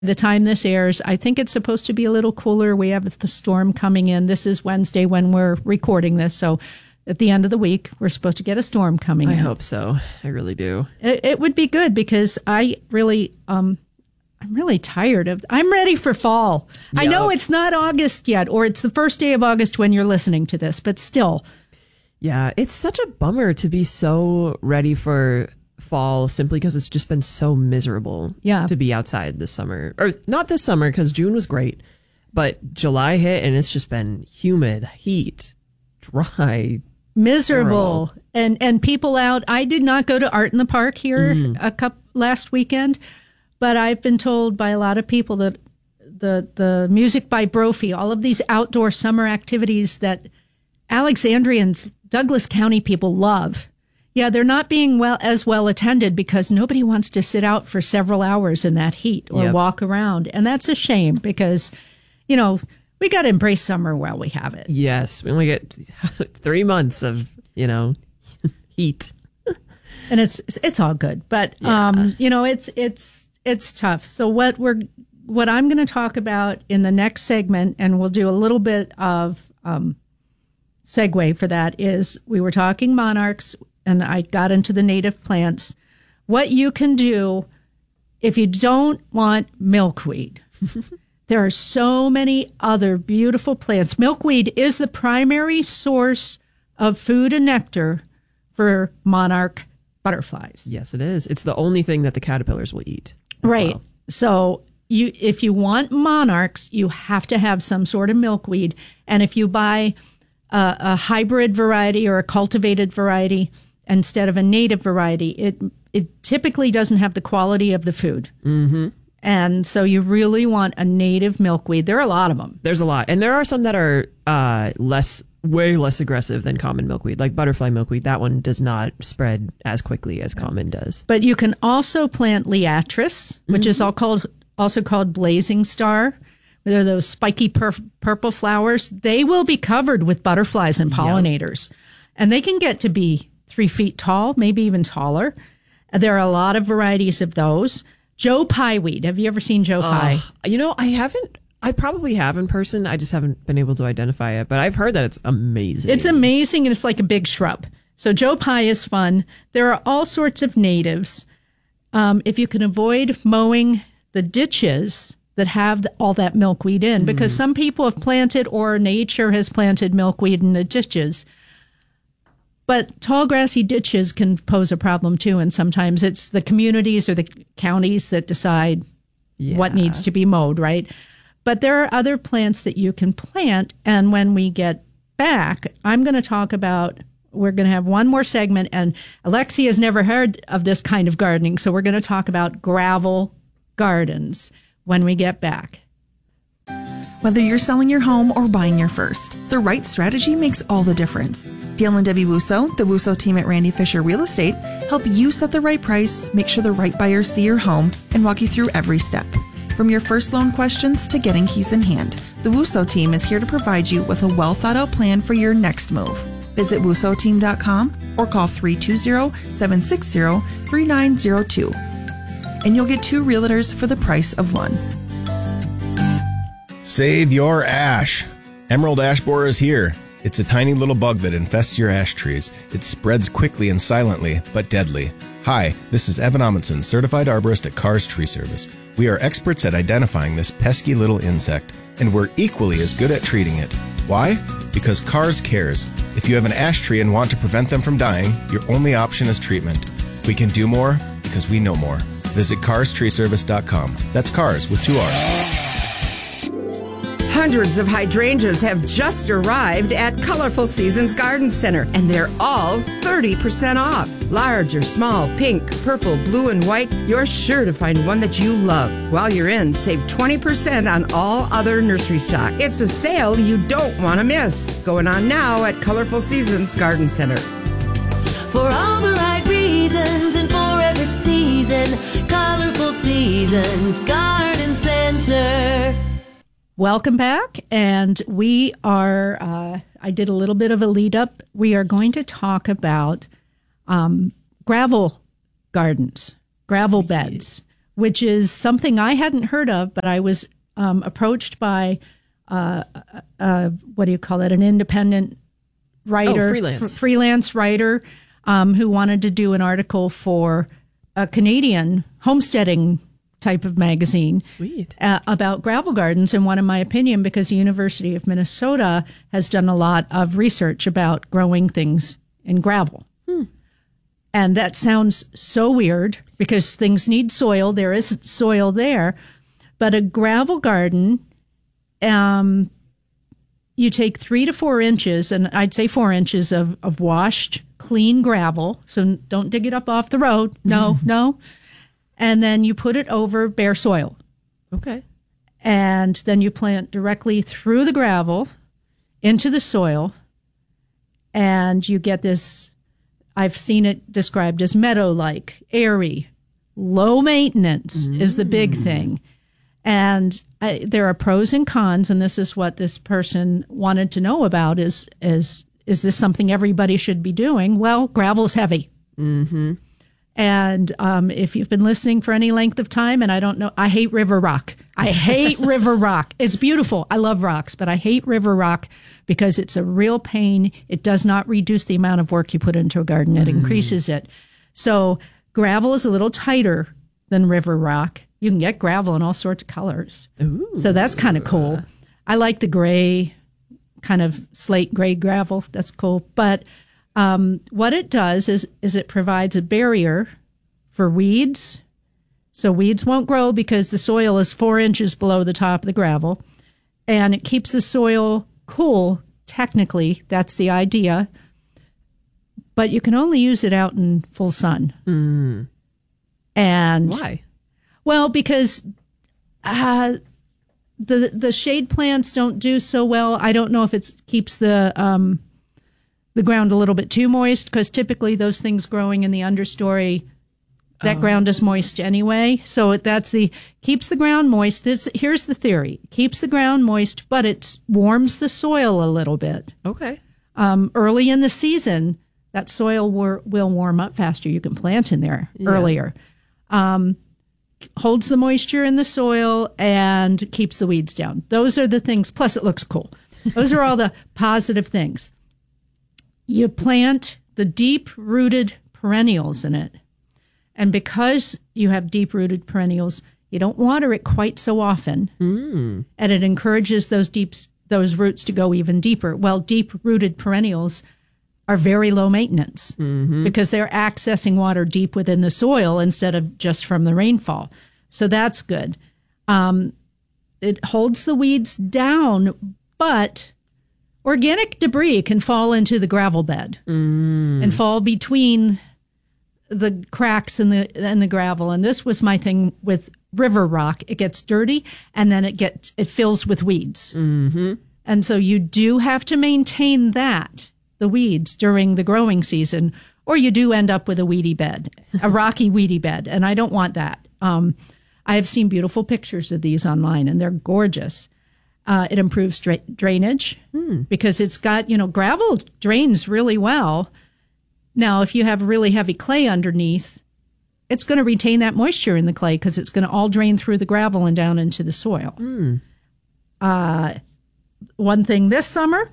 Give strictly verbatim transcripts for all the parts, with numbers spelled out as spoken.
the time this airs, I think it's supposed to be a little cooler. We have the storm coming in. This is Wednesday when we're recording this. So at the end of the week, we're supposed to get a storm coming I in. I hope so. I really do. It, it would be good because I really, um, I'm really tired of, I'm ready for fall. Yep. I know it's not August yet, or it's the first day of August when you're listening to this, but still. Yeah, it's such a bummer to be so ready for fall simply because it's just been so miserable yeah. to be outside this summer. Or not this summer because June was great, but July hit and it's just been humid, heat, dry, miserable. Horrible. And and people out. I did not go to Art in the Park here mm. a couple, last weekend, but I've been told by a lot of people that the the Music by Brophy, all of these outdoor summer activities that Alexandrians, Douglas County people love. Yeah, they're not being well as well attended because nobody wants to sit out for several hours in that heat or yep. walk around. And that's a shame because, you know, we got to embrace summer while we have it. Yes, we only get three months of, you know, heat. And it's it's all good. But, yeah. um, you know, it's it's it's tough. So what we're what I'm going to talk about in the next segment, and we'll do a little bit of um, segue for that, is we were talking monarchs. And I got into the native plants. What you can do if you don't want milkweed. There are so many other beautiful plants. Milkweed is the primary source of food and nectar for monarch butterflies. Yes, it is. It's the only thing that the caterpillars will eat. Right. Well. So you, if you want monarchs, you have to have some sort of milkweed. And if you buy a, a hybrid variety or a cultivated variety, instead of a native variety, it it typically doesn't have the quality of the food. Mm-hmm. And so you really want a native milkweed. There are a lot of them. There's a lot. And there are some that are uh, less, way less aggressive than common milkweed, like butterfly milkweed. That one does not spread as quickly as common does. But you can also plant liatris, which mm-hmm. is all called, also called blazing star. They're those spiky pur- purple flowers. They will be covered with butterflies and pollinators. Yep. And they can get to be three feet tall, maybe even taller. There are a lot of varieties of those. Joe Pye weed. Have you ever seen Joe Pye? Uh, you know, I haven't. I probably have in person. I just haven't been able to identify it. But I've heard that it's amazing. It's amazing, and it's like a big shrub. So Joe Pye is fun. There are all sorts of natives. Um, if you can avoid mowing the ditches that have all that milkweed in, because mm. some people have planted or nature has planted milkweed in the ditches. But tall grassy ditches can pose a problem too, and sometimes it's the communities or the counties that decide yeah. what needs to be mowed, right? But there are other plants that you can plant, and when we get back, I'm going to talk about, we're going to have one more segment, and Alexia has never heard of this kind of gardening, so we're going to talk about gravel gardens when we get back. Whether you're selling your home or buying your first, the right strategy makes all the difference. Dale and Debbie Wusso, the Wusso team at Randy Fisher Real Estate, help you set the right price, make sure the right buyers see your home, and walk you through every step. From your first loan questions to getting keys in hand, the Wusso team is here to provide you with a well-thought-out plan for your next move. Visit wusso team dot com or call three two zero, seven six zero, three nine zero two. And you'll get two realtors for the price of one. Save your ash. Emerald ash borer is here. It's a tiny little bug that infests your ash trees. It spreads quickly and silently, but deadly. Hi, this is Evan Amundsen, certified arborist at Carr's Tree Service. We are experts at identifying this pesky little insect, and we're equally as good at treating it. Why? Because Carr's cares. If you have an ash tree and want to prevent them from dying, your only option is treatment. We can do more because we know more. Visit cars tree service dot com. That's Cars with two R's. Hundreds of hydrangeas have just arrived at Colorful Seasons Garden Center, and they're all thirty percent off. Large or small, pink, purple, blue, and white, you're sure to find one that you love. While you're in, save twenty percent on all other nursery stock. It's a sale you don't want to miss. Going on now at Colorful Seasons Garden Center. For all the right reasons and for every season, Colorful Seasons Garden Center. Welcome back, and we are, uh, I did a little bit of a lead up. We are going to talk about um, gravel gardens, gravel beds. which is something I hadn't heard of, but I was um, approached by, uh, uh, what do you call it, an independent writer, Oh, freelance. fr- freelance writer, um, who wanted to do an article for a Canadian homesteading type of magazine. Sweet. Uh, about gravel gardens, and one in my opinion, because the University of Minnesota has done a lot of research about growing things in gravel. Hmm. And that sounds so weird because things need soil. There is soil there. But a gravel garden, um, you take three to four inches, and I'd say four inches of, of washed, clean gravel. So don't dig it up off the road. No, no. And then you put it over bare soil. Okay. And then you plant directly through the gravel into the soil. And you get this, I've seen it described as meadow-like, airy, low maintenance mm. is the big thing. And I, there are pros and cons, and this is what this person wanted to know about is, is, is this something everybody should be doing? Well, gravel's heavy. Mm-hmm. And um, if you've been listening for any length of time, and I don't know, I hate river rock. I hate river rock. It's beautiful. I love rocks, but I hate river rock because it's a real pain. It does not reduce the amount of work you put into a garden. It mm. increases it. So gravel is a little tighter than river rock. You can get gravel in all sorts of colors. Ooh. So that's kind of cool. I like the gray, kind of slate gray gravel. That's cool. But Um, what it does is, is it provides a barrier for weeds. So weeds won't grow because the soil is four inches below the top of the gravel. And it keeps the soil cool, technically. That's the idea. But you can only use it out in full sun. Mm. And why? Well, because uh, the the shade plants don't do so well. I don't know if it keeps the... Um, the ground a little bit too moist, because typically those things growing in the understory, that oh. ground is moist anyway. So that's the, keeps the ground moist. This, here's the theory. Keeps the ground moist, but it warms the soil a little bit. Okay. Um, early in the season, that soil wor- will warm up faster. You can plant in there yeah. earlier. Um, holds the moisture in the soil and keeps the weeds down. Those are the things. Plus it looks cool. Those are all the positive things. You plant the deep-rooted perennials in it. And because you have deep-rooted perennials, you don't water it quite so often. Mm. And it encourages those deep, those roots to go even deeper. Well, deep-rooted perennials are very low maintenance mm-hmm. because they're accessing water deep within the soil instead of just from the rainfall. So that's good. Um, it holds the weeds down, but... organic debris can fall into the gravel bed mm. and fall between the cracks in the and the gravel. And this was my thing with river rock. It gets dirty and then it gets it fills with weeds. Mm-hmm. And so you do have to maintain that, the weeds, during the growing season, or you do end up with a weedy bed, a rocky weedy bed. And I don't want that. Um, I have seen beautiful pictures of these online and they're gorgeous. Uh, it improves dra- drainage hmm. because it's got, you know, gravel drains really well. Now, if you have really heavy clay underneath, it's going to retain that moisture in the clay because it's going to all drain through the gravel and down into the soil. Hmm. Uh, one thing this summer,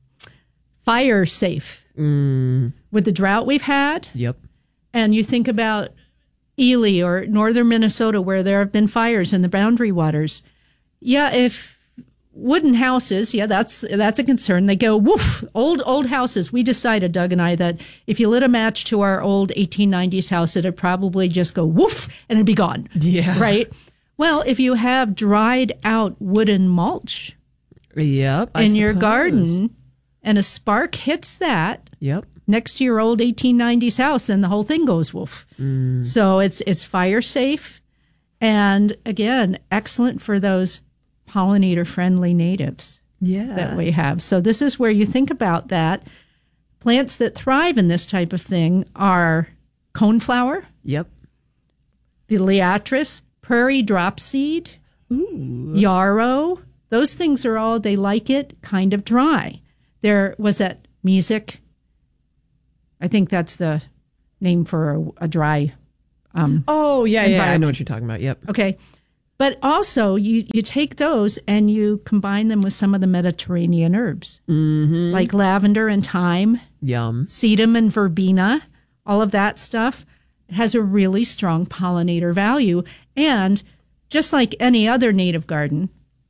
fire safe. Mm. With the drought we've had. Yep. And you think about Ely or northern Minnesota where there have been fires in the boundary waters. Yeah, if... wooden houses, yeah, that's that's a concern. They go, woof, old, old houses. We decided, Doug and I, that if you lit a match to our old eighteen nineties house, it'd probably just go woof and it'd be gone. Yeah. Right? Well, if you have dried out wooden mulch yep, I in suppose. your garden and a spark hits that yep. next to your old eighteen nineties house, then the whole thing goes woof. Mm. So it's it's fire safe. And again, excellent for those pollinator-friendly natives yeah. that we have. So this is where you think about that. Plants that thrive in this type of thing are coneflower, yep, the liatris, prairie dropseed, Ooh. yarrow. Those things are all, they like it kind of dry. There was that music. I think that's the name for a, a dry um, Oh, yeah, yeah. I know environment. what you're talking about. Yep. Okay. But also, you, you take those and you combine them with some of the Mediterranean herbs, mm-hmm. like lavender and thyme, Yum. sedum and verbena, all of that stuff. It has a really strong pollinator value. And just like any other native garden,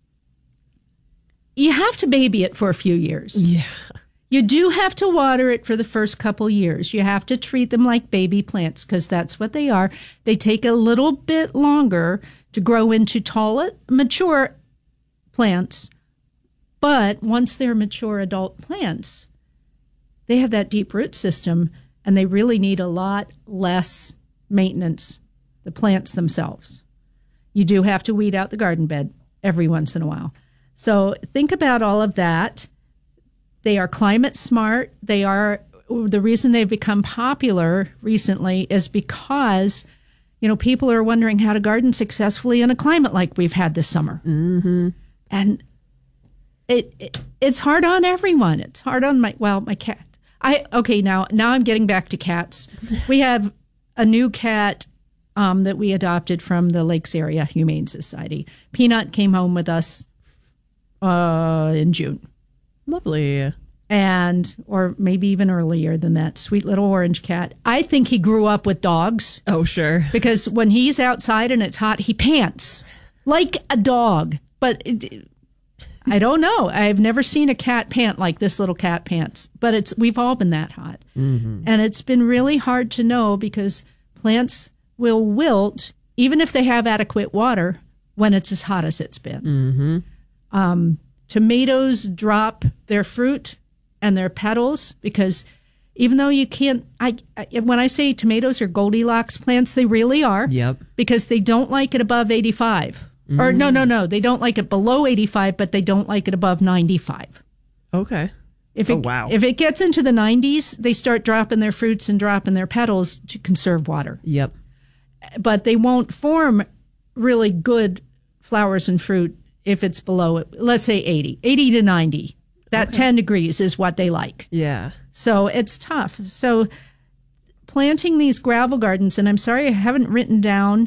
you have to baby it for a few years. Yeah. You do have to water it for the first couple years. You have to treat them like baby plants because that's what they are. They take a little bit longer to grow into tall, mature plants. But once they're mature adult plants, they have that deep root system and they really need a lot less maintenance, the plants themselves. You do have to weed out the garden bed every once in a while. So think about all of that. They are climate smart. They are, the reason they've become popular recently is because, you know, people are wondering how to garden successfully in a climate like we've had this summer. Mm-hmm. And it, it it's hard on everyone. It's hard on my, well, my cat. I, okay, now, now I'm getting back to cats. We have a new cat um, that we adopted from the Lakes Area Humane Society. Peanut came home with us uh, in June. Lovely. And, or maybe even earlier than that, sweet little orange cat. I think he grew up with dogs Oh, sure. because when he's outside and it's hot, he pants like a dog. But it, I don't know. I've never seen a cat pant like this little cat pants. But it's we've all been that hot. Mm-hmm. And it's been really hard to know because plants will wilt even if they have adequate water when it's as hot as it's been. Mm-hmm. Um, tomatoes drop their fruit and their petals because even though you can't, I, I when I say tomatoes are Goldilocks plants, they really are. Yep. Because they don't like it above eighty-five. Mm. Or no, no, no. They don't like it below eighty-five, but they don't like it above ninety-five. Okay. If it, oh, wow. If it gets into the nineties, they start dropping their fruits and dropping their petals to conserve water. Yep. But they won't form really good flowers and fruit if it's below, let's say eighty, eighty to ninety. That okay. ten degrees is what they like. Yeah. So it's tough. So planting these gravel gardens, and I'm sorry I haven't written down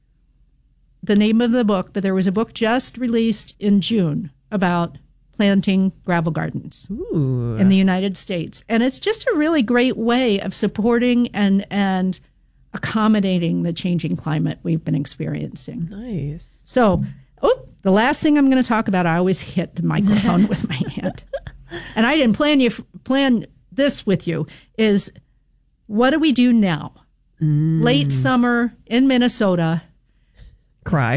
the name of the book, but there was a book just released in June about planting gravel gardens Ooh. in the United States. And it's just a really great way of supporting and and accommodating the changing climate we've been experiencing. Nice. So, oh, the last thing I'm going to talk about, I always hit the microphone with my hand. And I didn't plan you plan this with you, is what do we do now? Mm. Late summer in Minnesota. Cry.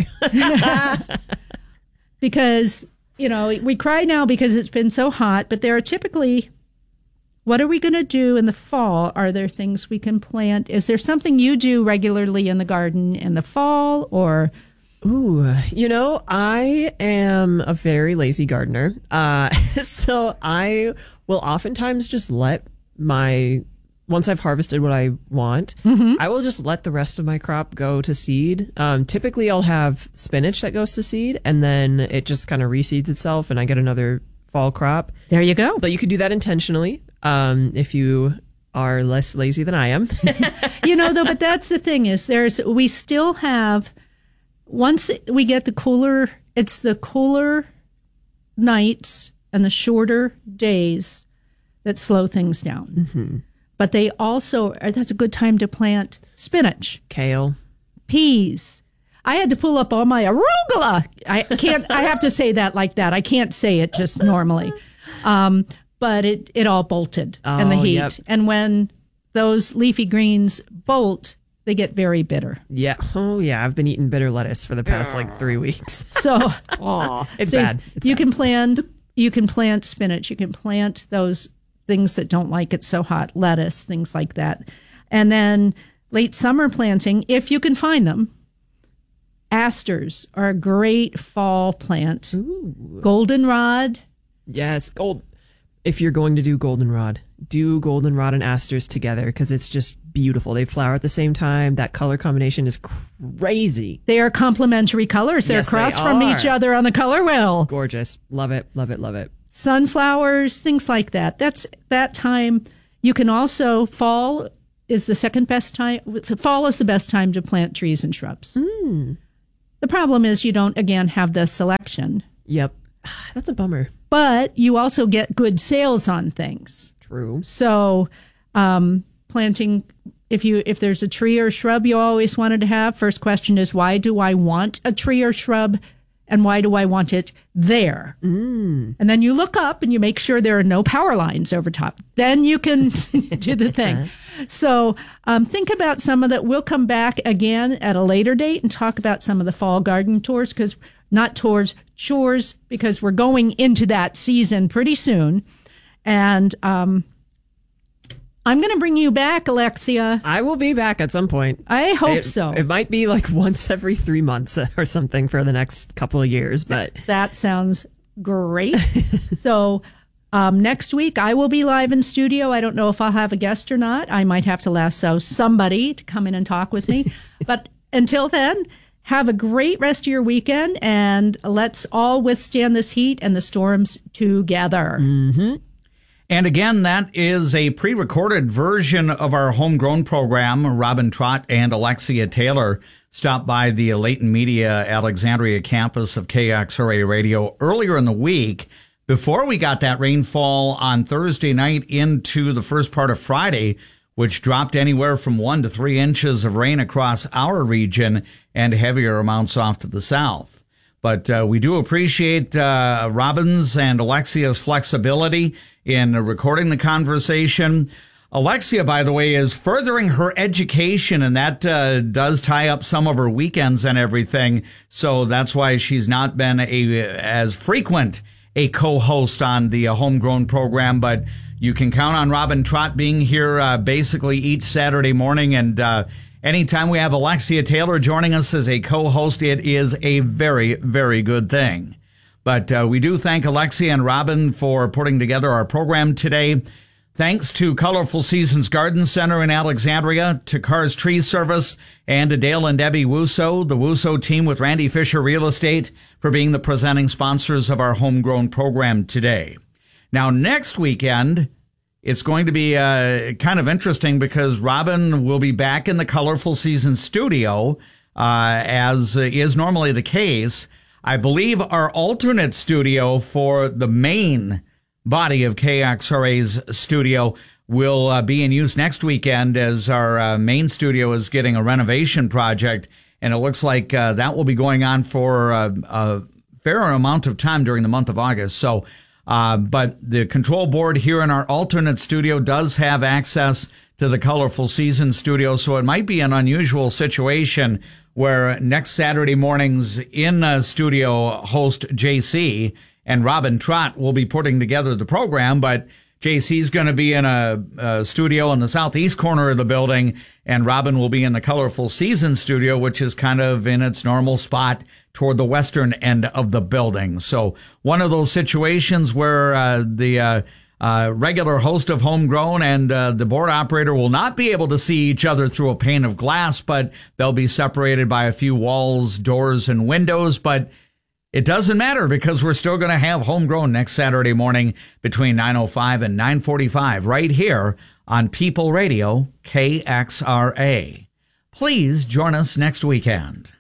Because, you know, we cry now because it's been so hot, but there are typically, what are we going to do in the fall? Are there things we can plant? Is there something you do regularly in the garden in the fall or... Ooh, you know, I am a very lazy gardener. Uh, so I will oftentimes just let my, once I've harvested what I want, mm-hmm. I will just let the rest of my crop go to seed. Um, typically I'll have spinach that goes to seed and then it just kind of reseeds itself and I get another fall crop. There you go. But you could do that intentionally um, if you are less lazy than I am. You know, though, but that's the thing is there's, we still have... Once we get the cooler, it's the cooler nights and the shorter days that slow things down. Mm-hmm. But they also, that's a good time to plant spinach. Kale. Peas. I had to pull up all my arugula. I can't, I have to say that like that. I can't say it just normally. Um, but it, it all bolted oh, in the heat. Yep. And when those leafy greens bolt, they get very bitter. Yeah. Oh, yeah. I've been eating bitter lettuce for the past like three weeks. So, oh, it's so bad. It's you bad. can plant. You can plant spinach. You can plant those things that don't like it so hot, lettuce, things like that. And then late summer planting, if you can find them. Asters are a great fall plant. Ooh. Goldenrod. Yes, gold. If you're going to do goldenrod, do goldenrod and asters together because it's just beautiful. They flower at the same time. That color combination is crazy. They are complementary colors. They're yes, across they from are. each other on the color wheel. Gorgeous. Love it. Love it. Love it. Sunflowers, things like that. That's that time. You can also fall is the second best time. Fall is the best time to plant trees and shrubs. Mm. The problem is you don't, again, have the selection. Yep. That's a bummer. But you also get good sales on things. True. So um, planting, if you if there's a tree or shrub you always wanted to have, first question is, why do I want a tree or shrub? And why do I want it there? Mm. And then you look up and you make sure there are no power lines over top. Then you can do the thing. So um, think about some of that. We'll come back again at a later date and talk about some of the fall garden tours, because not tours, chores, because we're going into that season pretty soon. And um, I'm going to bring you back, Alexia. I will be back at some point. I hope it, so. It might be like once every three months or something for the next couple of years, but that sounds great. So um, next week I will be live in studio. I don't know if I'll have a guest or not. I might have to lasso somebody to come in and talk with me. But until then, have a great rest of your weekend, and let's all withstand this heat and the storms together. Mm-hmm. And again, that is a pre-recorded version of our homegrown program. Robin Trott and Alexia Taylor stopped by the Leighton Media Alexandria campus of K X R A Radio earlier in the week, before we got that rainfall on Thursday night into the first part of Friday, which dropped anywhere from one to three inches of rain across our region and heavier amounts off to the south. But uh, we do appreciate uh, Robin's and Alexia's flexibility in recording the conversation. Alexia, by the way, is furthering her education, and that uh, does tie up some of her weekends and everything. So that's why she's not been a as frequent a co-host on the uh, homegrown program. But you can count on Robin Trott being here uh, basically each Saturday morning. And uh, anytime we have Alexia Taylor joining us as a co-host, it is a very, very good thing. But uh, we do thank Alexia and Robin for putting together our program today. Thanks to Colorful Seasons Garden Center in Alexandria, to Carr's Tree Service, and to Dale and Debbie Wuso, the Wuso team with Randy Fisher Real Estate, for being the presenting sponsors of our homegrown program today. Now, next weekend, it's going to be uh, kind of interesting, because Robin will be back in the Colorful Seasons studio, uh, as is normally the case. I believe our alternate studio for the main body of K X R A's studio will uh, be in use next weekend, as our uh, main studio is getting a renovation project, and it looks like uh, that will be going on for uh, a fair amount of time during the month of August. So, uh, but the control board here in our alternate studio does have access to the Colorful Season studio, so it might be an unusual situation where next Saturday morning's in uh, studio host J C and Robin Trott will be putting together the program, but J C's going to be in a, a studio in the southeast corner of the building, and Robin will be in the Colorful Season studio, which is kind of in its normal spot toward the western end of the building. So one of those situations where uh, the uh, uh, regular host of Homegrown and uh, the board operator will not be able to see each other through a pane of glass, but they'll be separated by a few walls, doors, and windows. But it doesn't matter, because we're still going to have Homegrown next Saturday morning between nine oh five and nine forty-five right here on People Radio K X R A. Please join us next weekend.